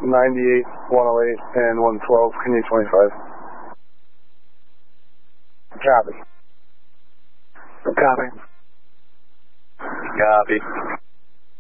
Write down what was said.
98, 108, and 112. Can you 25? Copy. Copy.